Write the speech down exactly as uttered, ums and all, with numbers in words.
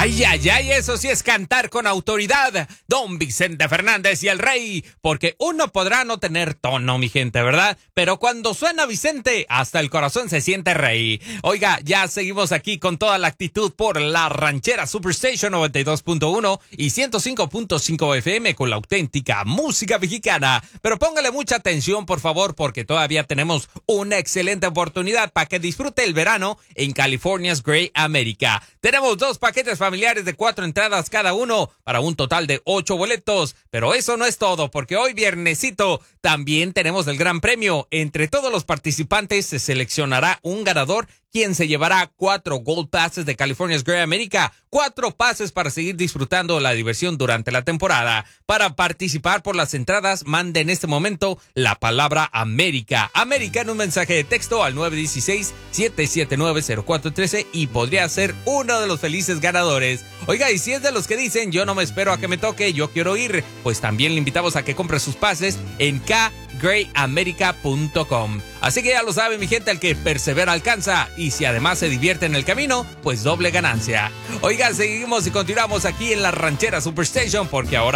Ay, ay, ay, eso sí es cantar con autoridad, don Vicente Fernández y el Rey, porque uno podrá no tener tono, mi gente, ¿verdad? Pero cuando suena Vicente, hasta el corazón se siente rey. Oiga, ya seguimos aquí con toda la actitud por la ranchera Superstation noventa y dos punto uno y ciento cinco punto cinco F M con la auténtica música mexicana. Pero póngale mucha atención, por favor, porque todavía tenemos una excelente oportunidad para que disfrute el verano en California's Great America. Tenemos dos paquetes familiares de cuatro entradas cada uno para un total de ocho boletos. Pero eso no es todo, porque hoy viernesito también tenemos el gran premio. Entre todos los participantes se seleccionará un ganador quien se llevará cuatro Gold Passes de California's Great America, cuatro pases para seguir disfrutando la diversión durante la temporada. Para participar por las entradas, mande en este momento la palabra América. América en un mensaje de texto al nueve uno seis, siete siete nueve, cero cuatro uno tres y podría ser uno de los felices ganadores. Oiga, y si es de los que dicen, yo no me espero a que me toque, yo quiero ir, pues también le invitamos a que compre sus pases en K great america punto com. Así que ya lo saben, mi gente, el que persevera alcanza, y si además se divierte en el camino, pues doble ganancia. Oiga, seguimos y continuamos aquí en la ranchera Superstation, porque ahora